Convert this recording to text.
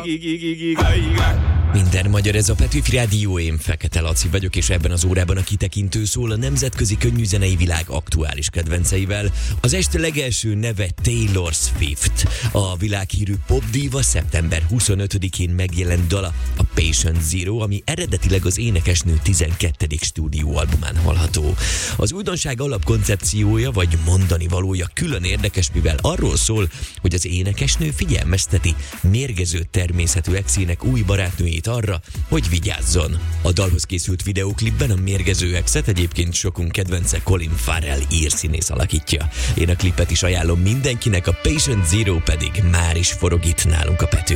Minden magyar, ez a Petőfi Rádió, én Fekete Laci vagyok, és ebben az órában a kitekintő szól a nemzetközi könnyűzenei világ aktuális kedvenceivel. Az este legelső neve Taylor Swift. A világhírű popdíva szeptember 25-én megjelent dala a Patient Zero, ami eredetileg az énekesnő 12. stúdióalbumán hallható. Az újdonság alapkoncepciója vagy mondani valója külön érdekes, mivel arról szól, hogy az énekesnő figyelmezteti mérgező természetű exének új barátnőjét arra, hogy vigyázzon. A dalhoz készült videóklipben a mérgező exet egyébként sokunk kedvence Colin Farrell írszínész alakítja. Én a klipet is ajánlom mindenkinek, a Patient Zero pedig már is forog itt nálunk a Petőfin.